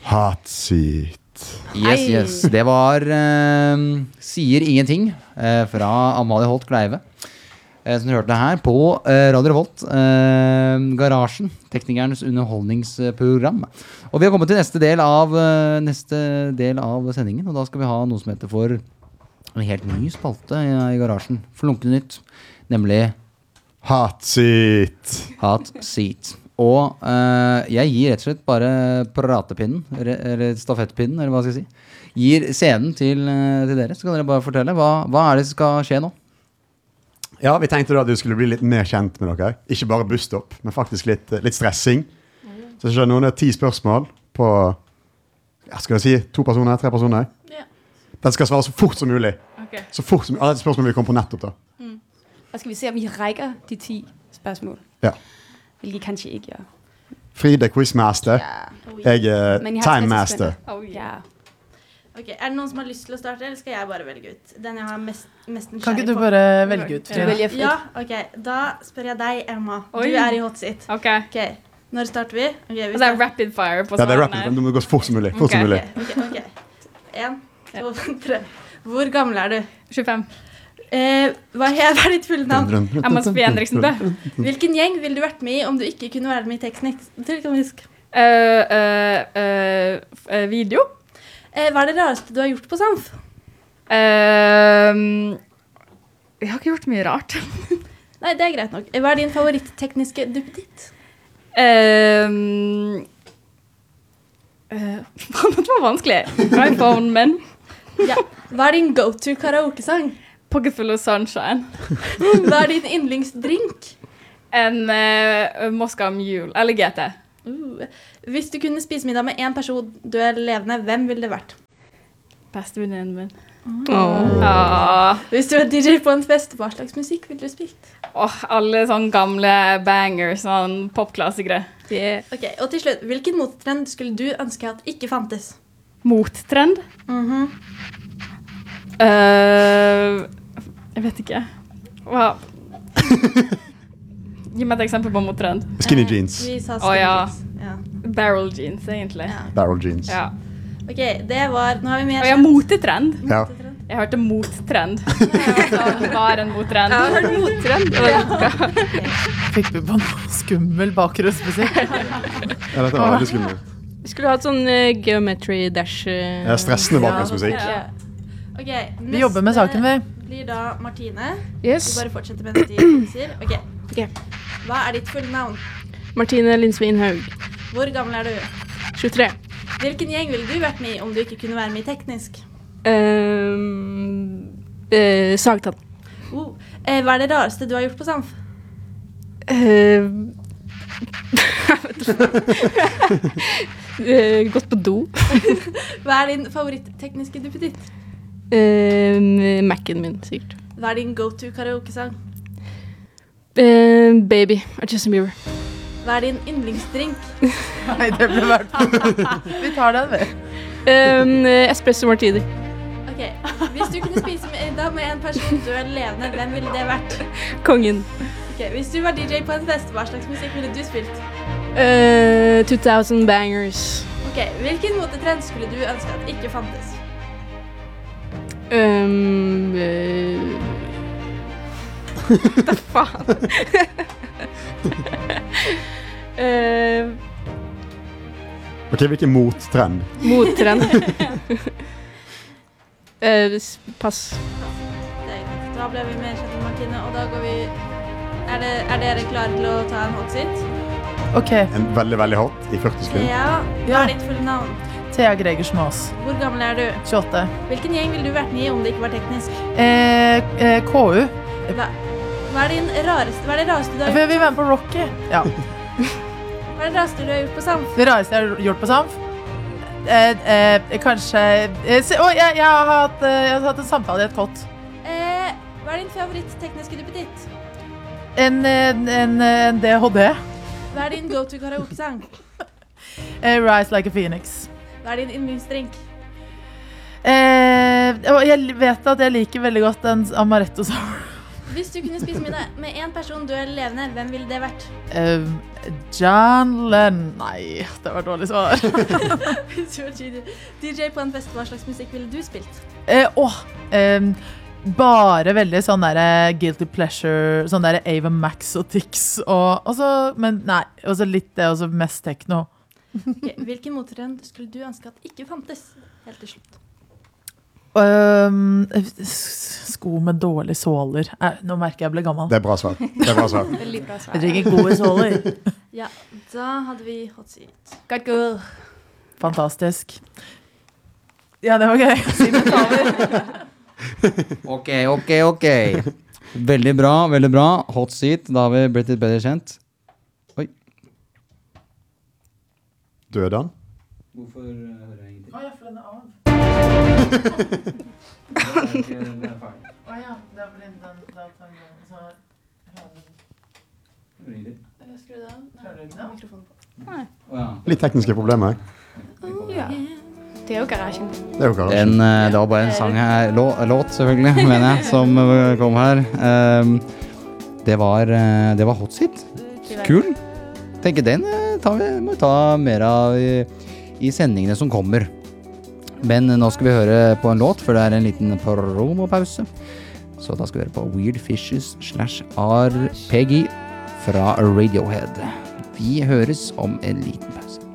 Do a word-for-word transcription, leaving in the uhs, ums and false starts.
Hot seat. Yes, yes. Det var uh, Sier ingenting uh, fra Amalie Holt Kleive. Uh, som du hørte her på uh, Radio Revolt. Uh, Garasjen, teknikernes underholdningsprogram. Og vi har kommet til neste del av uh, neste del av sendingen. Og da skal vi ha noe som heter for en helt ny spalte i, i Garasjen. Flunkende nytt. Nemlig Hot seat. Hot seat. Og uh, jeg gir rett og slett bare pratepinnen, eller stafettpinnen, eller hva skal jeg si. Gir scenen til, uh, til dere, så kan dere bare fortelle. Hva, hva er det som skal skje nå? Ja, vi tenkte da at du skulle bli litt mer kjent med dere. Ikke bare busstopp, men faktisk litt, litt stressing. Så det skjer noen ti spørsmål på, ja, skal jeg si, to personer, tre personer. Ja. Den skal svare så fort som mulig. Okay. Så fort som mulig. Alle spørsmål vil komme på nettopp da. Mm. Og skal vi se om vi rækker de ti spørsmål? Ja. Hvilket kanskje ikke gjør. Frida quizmaster. Ja. Oh, jeg er Men jeg time master. Oh, ja. Ok, er det noen som har lyst til å starte, eller skal jeg bare velge ut? Den jeg har mest, mest nysgjerrig på. Kan ikke du bare velge ut? Ja. ja, ok. Da spør jeg deg, Emma. Oi. Du er i hot seat. Ok. Ok, når starter vi? Okay, vi Og det er rapid fire på Ja, det er svarene. rapid, men du må gå så fort som mulig. Fort Ok. som mulig. Ok, ok. ok. En, to, tre. Hvor gammel er du? tjuefem. Eh, hva er hva er ditt fulle navn? Emma Sofie Henriksen Bø. Hvilken gjeng ville du vært med i om du ikke kunne være med i teknisk? Teknisk. Uh, uh, uh, uh, video. Eh, hva er det rareste du har gjort på Samf? Uh, jeg har ikke gjort mye rart. Nei, det er greit nok. Eh, Hva er din favoritt-tekniske duppeditt? Uh, uh, det var vanskelig. iPhone min. Ja. Hva er din go-to karaoke-sang? Pocketful of Sunshine. Hva er din yndlingsdrink? En uh, Moscow Mule. Eller G T. Uh. Hvis du kunne spise middag med en person du er levende, hvem ville det vært? Bestevenninnen min. Oh. Ah. Hvis du er D J på en fest, hva slags musikk ville du spilt? Åh, alle sånne gamle bangers, sånn popklassikere. Yeah. Ok, og til slutt, hvilken motetrend skulle du ønske at ikke fantes? Mottrend? Mhm. Uh, jeg vet ikke. Hva? Gi meg et eksempel på mottrend. Skinny jeans. Vi sa Å skinny ja. jeans. Ja. Barrel jeans, egentlig. Ja. Barrel jeans. Ja. Ok, det var, nå har vi mer Og ja, motetrend. Ja. motetrend. Jeg hørte mottrend. Altså, hva er en mottrend? Jeg har hørt mottrend. Fikk vi på noe skummel bakgrunnsmusikk? Ja, dette var veldig skummelt. Vi skulle hatt sånn uh, geometry dash. Uh, Ja, stressende bakgrunnsmusikk. Ja. Ok, Vi jobber med saken, vi. blir da Martine. Yes. Vi bare fortsetter med det de sier. Ok. Ok. Hva er ditt fulle navn? Martine Lindsvin Haug. Hvor gammel er du? tjuetre. Hvilken gjeng ville du vært med i om du ikke kunne være med i teknisk? Um, uh, Sagtann. Oh. Eh, hva er det rareste du har gjort på Samf? Uh, uh, gått på do. Hva er din favoritt-tekniske duppeditt? Uh, Mac-en min, sikkert. Hva er din go-to karaoke-sang? Uh, baby av Justin Bieber. Hva er din yndlingsdrink? Nei, det ble vært Vi tar den, vi. Um, espresso martini. Ok, hvis du kunne spise middag med en person du er levende, hvem ville det vært? Kongen. Ok, hvis du var D J på en fest, hva slags musikk ville du spilt? Uh, two thousand bangers. Ok, hvilken motetrend skulle du ønske at ikke fantes? Um, uh, Hva faen? uh, Ok, hvilken mottrend? Mottrend. uh, s- pass. Det er greit. Da ble vi mer kjent med Martine, og da går vi... Er, det, er dere klare til å ta en hot seat? Ok, En veldig, veldig hot i førti sekunder. Thea, hva Ja. er ditt fulle navn? Thea Gregersen Aas, Hvor gammel er du? tjueåtte. Hvilken gjeng ville du vært med i om det ikke var teknisk? Eh, eh, K U. Hva, hva er din rareste, hva er det rareste du har For gjort? vi var med på Rocky. Ja. Hva er det rareste du har gjort på Samf? Det rareste jeg har gjort på Samf? Eh, eh, kanskje eh, se, å, jeg, jeg, har hatt, eh, jeg har hatt en samtale i et kott. Eh, hva er din favoritt-tekniske duppeditt? En, en, en, en D H D. Hva er din go-to karaoke-sang? Eh, Rise Like a Phoenix. Hva er din yndlingsdrink? Eh, og jeg vet at jeg liker veldig godt en amaretto sour. Hvis du kunne spise middag med en person du er levende, hvem ville det vært? Eh, John Lennon. Nei, det var dårlig svar. Hvis du var D J på en fest, hva slags musikk ville du spilt? Eh, åh, eh, bare veldig sånn der guilty pleasure, sånn der Ava Max og Tix, og, og så, men nei, og så litt det, og så mest techno. Okay. Hvilken motetrend skulle du ønske at ikke fantes? Helt til slutt. Um, sko med dårlige såler. Eh, nå merker jeg jeg ble gammel. Det er bra svar. Det er bra svar. Veldig bra svar. Jeg trenger gode såler. Ja, da hadde vi hot seat. Godt gået. Fantastisk. Ja, det var gøy. Simen taler. Ok, ok, ok. Veldig bra, veldig bra. Hot seat, da har vi blitt litt bedre kjent. Oi. Døde han? Hvorfor hører jeg ingenting? Å ja, for den er av. Det er ikke, det er ferdig. Å ja, det blir den dataen, så Hører ingenting. Skru det av. hører du ikke det? Mikrofonen på. Å ja. Litt tekniske problemer. Ja. Det er jo garasjen. Det er jo garasjen. En, eh, det var bare en sang her, lå, låt selvfølgelig, mener jeg, som eh, kom her. Um, det var, eh, det var hot seat. Kul. Tenker den eh, tar vi, må vi ta mer av i, i sendingene som kommer. Men eh, nå skal vi høre på en låt, for det er en liten promopause. Så da skal vi høre på Weird Fishes slash R P G fra Radiohead. Vi høres om en liten pause.